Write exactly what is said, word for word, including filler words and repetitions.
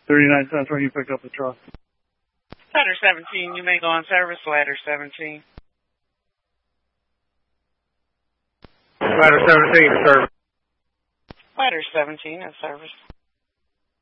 thirty-nine cents when you pick up the truck. Ladder seventeen, you may go on service. Ladder seventeen. Ladder seventeen, service. Ladder seventeen in service.